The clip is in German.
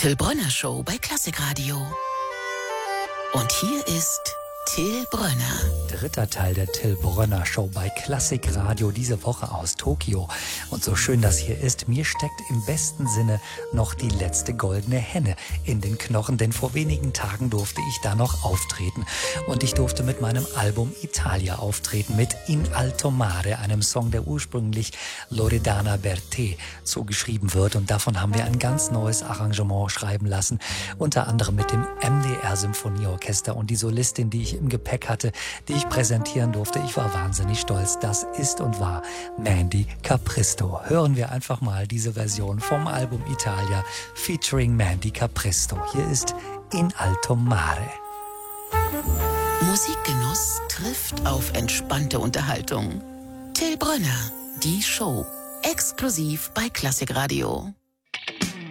Till Brönner Show bei Klassikradio. Und hier ist Till Brönner. Dritter Teil der Till Brönner Show bei Klassikradio, diese Woche aus Tokio. Und so schön das hier ist, mir steckt im besten Sinne noch die letzte goldene Henne in den Knochen, denn vor wenigen Tagen durfte ich da noch auftreten. Und ich durfte mit meinem Album Italia auftreten, mit In Alto Mare, einem Song, der ursprünglich Loredana Bertè zugeschrieben wird. Und davon haben wir ein ganz neues Arrangement schreiben lassen, unter anderem mit dem MDR Symphonieorchester. Und die Solistin, die ich im Gepäck hatte, die ich präsentieren durfte. Ich war wahnsinnig stolz. Das ist und war Mandy Capristo. Hören wir einfach mal diese Version vom Album Italia featuring Mandy Capristo. Hier ist In Alto Mare. Musikgenuss trifft auf entspannte Unterhaltung. Till Brönner, die Show. Exklusiv bei Klassikradio.